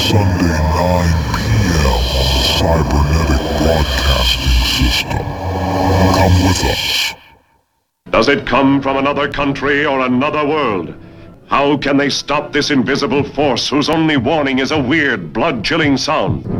Sunday 9 p.m. on the Cybernetic Broadcasting System. Come with us. Does it come from another country or another world? How can they stop this invisible force whose only warning is a weird, blood-chilling sound?